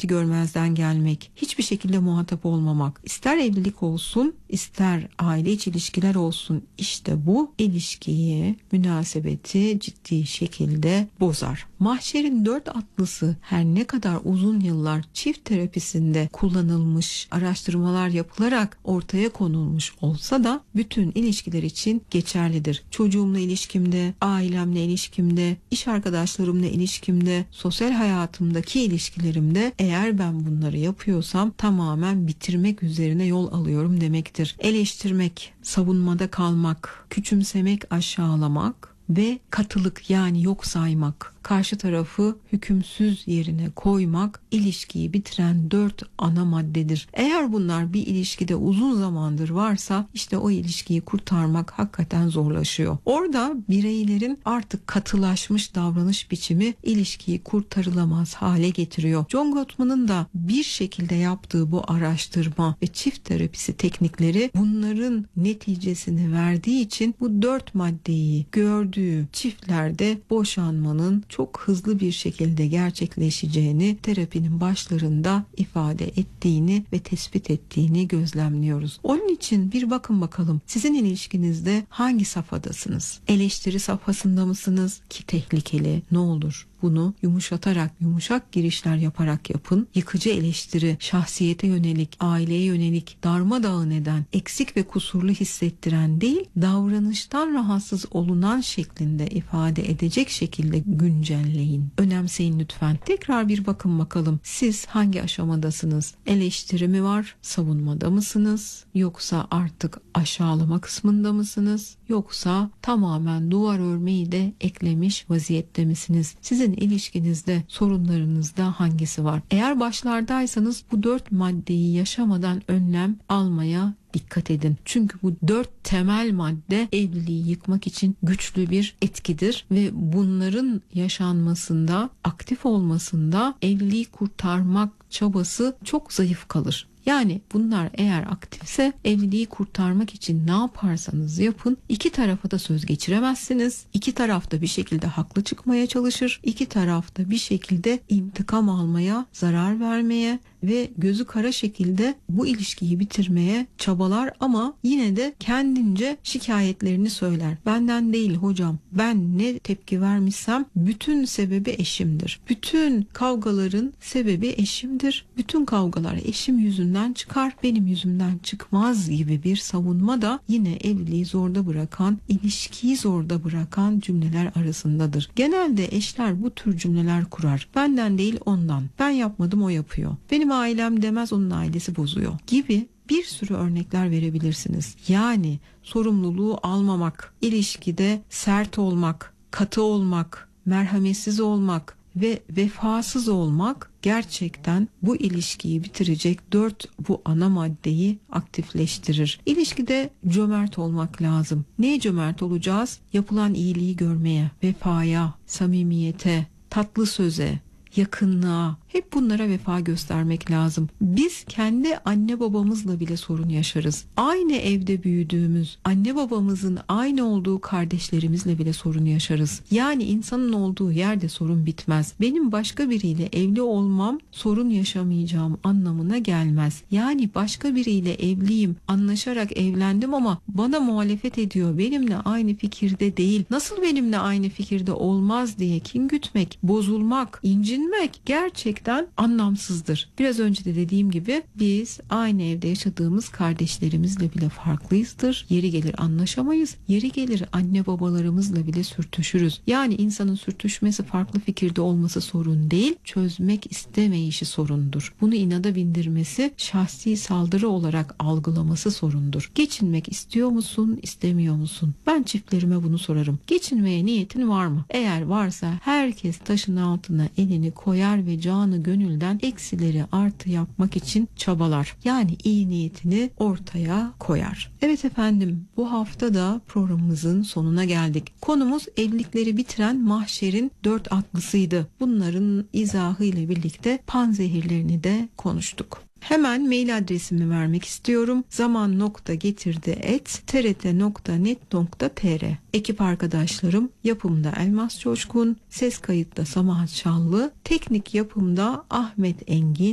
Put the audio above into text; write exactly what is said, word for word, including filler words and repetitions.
şiddeti görmezden gelmek, hiçbir şekilde muhatap olmamak, ister evlilik olsun, ister aile içi ilişkiler olsun, işte bu ilişkiyi, münasebeti ciddi şekilde bozar. Mahşer'in dört atlısı her ne kadar uzun yıllar çift terapisinde kullanılmış, araştırmalar yapılarak ortaya konulmuş olsa da bütün ilişkiler için geçerlidir. Çocuğumla ilişkimde, ailemle ilişkimde, iş arkadaşlarımla ilişkimde, sosyal hayatımdaki ilişkilerimde eğer ben bunları yapıyorsam tamamen bitirmek üzerine yol alıyorum demektir. Eleştirmek, savunmada kalmak, küçümsemek, aşağılamak ve katılık yani yok saymak, karşı tarafı hükümsüz yerine koymak ilişkiyi bitiren dört ana maddedir. Eğer bunlar bir ilişkide uzun zamandır varsa işte o ilişkiyi kurtarmak hakikaten zorlaşıyor. Orada bireylerin artık katılaşmış davranış biçimi ilişkiyi kurtarılamaz hale getiriyor. John Gottman'ın da bir şekilde yaptığı bu araştırma ve çift terapisi teknikleri bunların neticesini verdiği için bu dört maddeyi gördüğü çiftlerde boşanmanın çok hızlı bir şekilde gerçekleşeceğini terapinin başlarında ifade ettiğini ve tespit ettiğini gözlemliyoruz. Onun için bir bakın bakalım sizin ilişkinizde hangi safhadasınız? Eleştiri safhasında mısınız ki tehlikeli? Ne olur bunu yumuşatarak, yumuşak girişler yaparak yapın. Yıkıcı eleştiri, şahsiyete yönelik, aileye yönelik, darmadağın eden, eksik ve kusurlu hissettiren değil, davranıştan rahatsız olunan şeklinde ifade edecek şekilde güncelleyin. Önemseyin lütfen. Tekrar bir bakın bakalım. Siz hangi aşamadasınız? Eleştiri mi var? Savunmada mısınız? Yoksa artık aşağılama kısmında mısınız? Yoksa tamamen duvar örmeyi de eklemiş vaziyette misiniz? Sizin ilişkinizde, sorunlarınızda hangisi var? Eğer başlardaysanız bu dört maddeyi yaşamadan önlem almaya dikkat edin. Çünkü bu dört temel madde evliliği yıkmak için güçlü bir etkidir ve bunların yaşanmasında, aktif olmasında evliliği kurtarmak çabası çok zayıf kalır. Yani bunlar eğer aktifse evliliği kurtarmak için ne yaparsanız yapın iki tarafa da söz geçiremezsiniz. İki taraf da bir şekilde haklı çıkmaya çalışır. İki taraf da bir şekilde intikam almaya, zarar vermeye ve gözü kara şekilde bu ilişkiyi bitirmeye çabalar ama yine de kendince şikayetlerini söyler. Benden değil hocam, ben ne tepki vermişsem bütün sebebi eşimdir. Bütün kavgaların sebebi eşimdir. Bütün kavgalar eşim yüzünden çıkar, benim yüzümden çıkmaz gibi bir savunma da yine evliliği zorda bırakan, ilişkiyi zorda bırakan cümleler arasındadır. Genelde eşler bu tür cümleler kurar. Benden değil ondan. Ben yapmadım o yapıyor. Benim ailem demez onun ailesi bozuyor gibi bir sürü örnekler verebilirsiniz. Yani sorumluluğu almamak, ilişkide sert olmak, katı olmak, merhametsiz olmak ve vefasız olmak gerçekten bu ilişkiyi bitirecek dört bu ana maddeyi aktifleştirir. İlişkide cömert olmak lazım. Neye cömert olacağız? Yapılan iyiliği görmeye, vefaya, samimiyete, tatlı söze, yakınlığa, hep bunlara vefa göstermek lazım. Biz kendi anne babamızla bile sorun yaşarız. Aynı evde büyüdüğümüz, anne babamızın aynı olduğu kardeşlerimizle bile sorun yaşarız. Yani insanın olduğu yerde sorun bitmez. Benim başka biriyle evli olmam sorun yaşamayacağım anlamına gelmez. Yani başka biriyle evliyim, anlaşarak evlendim ama bana muhalefet ediyor, benimle aynı fikirde değil, nasıl benimle aynı fikirde olmaz diye kin gütmek, bozulmak, incinmek gerçekten anlamsızdır. Biraz önce de dediğim gibi biz aynı evde yaşadığımız kardeşlerimizle bile farklıyızdır. Yeri gelir anlaşamayız. Yeri gelir anne babalarımızla bile sürtüşürüz. Yani insanın sürtüşmesi, farklı fikirde olması sorun değil, çözmek istemeyişi sorundur. Bunu inada bindirmesi, şahsi saldırı olarak algılaması sorundur. Geçinmek istiyor musun, istemiyor musun? Ben çiftlerime bunu sorarım. Geçinmeye niyetin var mı? Eğer varsa herkes taşın altına elini koyar ve canı gönülden eksileri artı yapmak için çabalar. Yani iyi niyetini ortaya koyar. Evet efendim, bu hafta da programımızın sonuna geldik. Konumuz evlilikleri bitiren mahşerin dört atlısıydı. Bunların izahı ile birlikte panzehirlerini de konuştuk. Hemen mail adresimi vermek istiyorum. zaman nokta getirdi et t r t nokta net nokta t r. Ekip arkadaşlarım yapımda Elmas Coşkun, ses kayıtta Samahat Şallı, teknik yapımda Ahmet Engin.